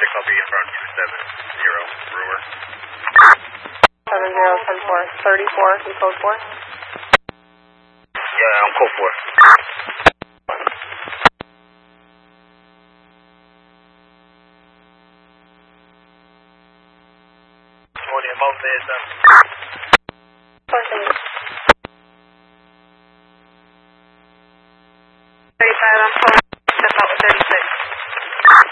I'll be in front 270, Brewer. 7010-4, 34, you code 4? Yeah, I'm code 4. Person.